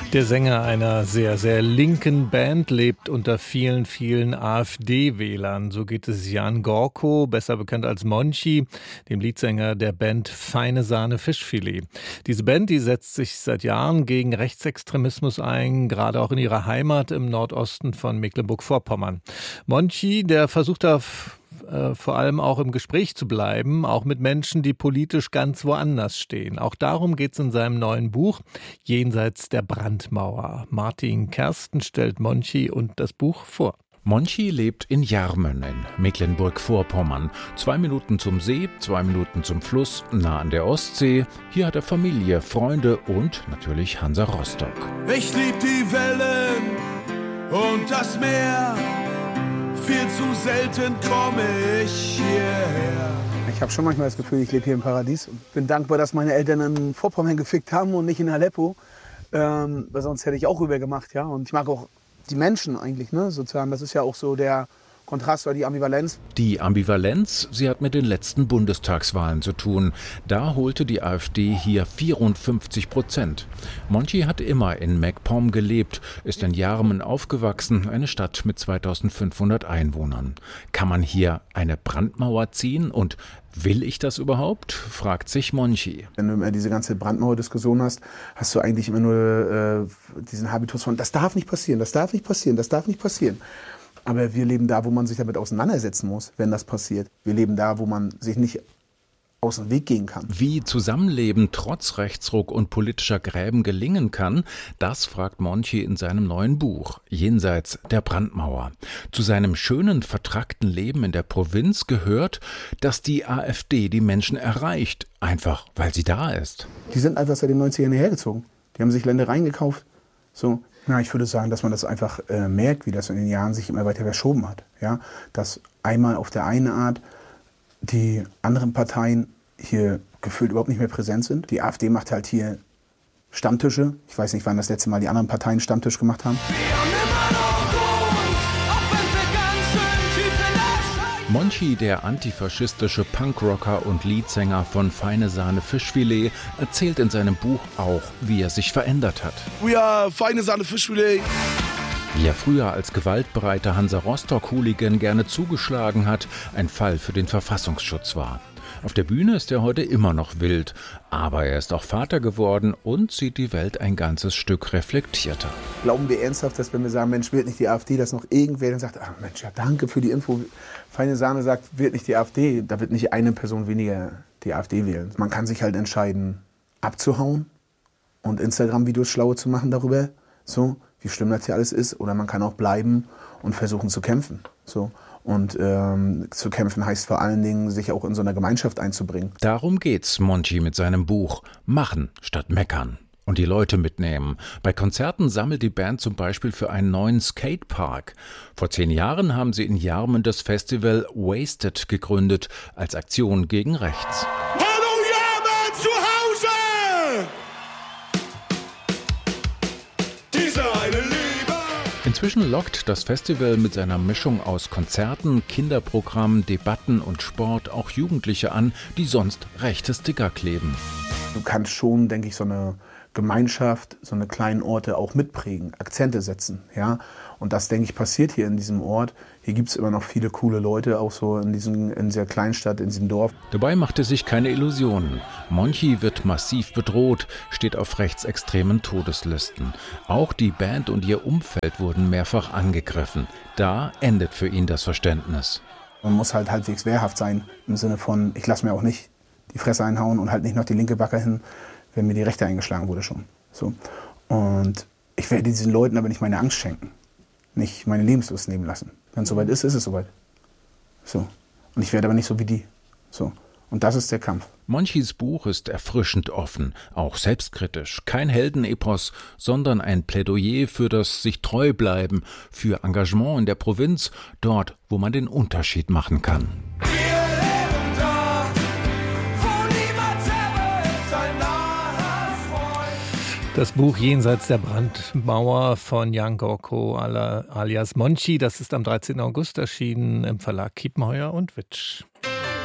Der Sänger einer sehr, sehr linken Band lebt unter vielen, vielen AfD-Wählern. So geht es Jan Gorko, besser bekannt als Monchi, dem Leadsänger der Band Feine Sahne Fischfilet. Diese Band, die setzt sich seit Jahren gegen Rechtsextremismus ein, gerade auch in ihrer Heimat im Nordosten von Mecklenburg-Vorpommern. Monchi, der versucht da vor allem auch im Gespräch zu bleiben, auch mit Menschen, die politisch ganz woanders stehen. Auch darum geht es in seinem neuen Buch Jenseits der Brandmauer. Martin Kersten stellt Monchi und das Buch vor. Monchi lebt in Jarmen in Mecklenburg-Vorpommern. 2 Minuten zum See, 2 Minuten zum Fluss, nah an der Ostsee. Hier hat er Familie, Freunde und natürlich Hansa Rostock. Ich lieb die Wellen und das Meer. Viel zu selten komme ich hierher. Ich habe schon manchmal das Gefühl, ich lebe hier im Paradies. Bin dankbar, dass meine Eltern in Vorpommern gefickt haben und nicht in Aleppo. Weil sonst hätte ich auch rüber gemacht. Ja? Und ich mag auch die Menschen eigentlich, ne? Sozusagen. Das ist ja auch so der Kontrast oder die Ambivalenz. Die Ambivalenz, sie hat mit den letzten Bundestagswahlen zu tun. Da holte die AfD hier 54%. Monchi hat immer in MacPom gelebt, ist in Jarmen aufgewachsen, eine Stadt mit 2500 Einwohnern. Kann man hier eine Brandmauer ziehen und will ich das überhaupt? Fragt sich Monchi. Wenn du immer diese ganze Brandmauer-Diskussion hast, hast du eigentlich immer nur diesen Habitus von, das darf nicht passieren, das darf nicht passieren, das darf nicht passieren. Aber wir leben da, wo man sich damit auseinandersetzen muss, wenn das passiert. Wir leben da, wo man sich nicht aus dem Weg gehen kann. Wie Zusammenleben trotz Rechtsruck und politischer Gräben gelingen kann, das fragt Monchi in seinem neuen Buch Jenseits der Brandmauer. Zu seinem schönen, vertrackten Leben in der Provinz gehört, dass die AfD die Menschen erreicht, einfach weil sie da ist. Die sind einfach seit den 90ern hergezogen. Die haben sich Ländereien gekauft. So. Ja, ich würde sagen, dass man das einfach merkt, wie das in den Jahren sich immer weiter verschoben hat. Ja? Dass einmal auf der einen Art die anderen Parteien hier gefühlt überhaupt nicht mehr präsent sind. Die AfD macht halt hier Stammtische. Ich weiß nicht, wann das letzte Mal die anderen Parteien Stammtisch gemacht haben. Monchi, der antifaschistische Punkrocker und Leadsänger von Feine Sahne Fischfilet, erzählt in seinem Buch auch, wie er sich verändert hat. We are Feine Sahne Fischfilet. Wie er früher als gewaltbereiter Hansa Rostock-Hooligan gerne zugeschlagen hat, ein Fall für den Verfassungsschutz war. Auf der Bühne ist er heute immer noch wild, aber er ist auch Vater geworden und sieht die Welt ein ganzes Stück reflektierter. Glauben wir ernsthaft, dass wenn wir sagen, Mensch, wählt nicht die AfD, dass noch irgendwer dann sagt, ach Mensch, ja, danke für die Info. Feine Sahne sagt, wählt nicht die AfD, da wird nicht eine Person weniger die AfD wählen. Man kann sich halt entscheiden, abzuhauen und Instagram-Videos schlaue zu machen darüber, so wie schlimm das hier alles ist, oder man kann auch bleiben und versuchen zu kämpfen, so. Und zu kämpfen heißt vor allen Dingen, sich auch in so einer Gemeinschaft einzubringen. Darum geht's Monchi mit seinem Buch Machen statt Meckern und die Leute mitnehmen. Bei Konzerten sammelt die Band zum Beispiel für einen neuen Skatepark. Vor 10 Jahren haben sie in Jarmen das Festival Wasted gegründet, als Aktion gegen rechts. Hallo Jarmen zu Hause! Diese eine Liebe! Inzwischen lockt das Festival mit seiner Mischung aus Konzerten, Kinderprogramm, Debatten und Sport auch Jugendliche an, die sonst rechte Sticker kleben. Du kannst schon, denke ich, so eine Gemeinschaft, so eine kleinen Orte auch mitprägen, Akzente setzen. Ja? Und das, denke ich, passiert hier in diesem Ort. Hier gibt es immer noch viele coole Leute, auch so in dieser Kleinstadt, in diesem Dorf. Dabei macht er sich keine Illusionen. Monchi wird massiv bedroht, steht auf rechtsextremen Todeslisten. Auch die Band und ihr Umfeld wurden mehrfach angegriffen. Da endet für ihn das Verständnis. Man muss halt halbwegs wehrhaft sein, im Sinne von, ich lasse mir auch nicht die Fresse einhauen und halt nicht noch die linke Backe hin, wenn mir die rechte eingeschlagen wurde schon. So. Und ich werde diesen Leuten aber nicht meine Angst schenken, nicht meine Lebenslust nehmen lassen. Wenn es soweit ist, ist es soweit. So. Und ich werde aber nicht so wie die. So. Und das ist der Kampf. Monchis Buch ist erfrischend offen, auch selbstkritisch. Kein Heldenepos, sondern ein Plädoyer für das sich treu bleiben, für Engagement in der Provinz, dort, wo man den Unterschied machen kann. Das Buch Jenseits der Brandmauer von Jan Gorko alias Monchi, das ist am 13. August erschienen im Verlag Kiepenheuer und Witsch.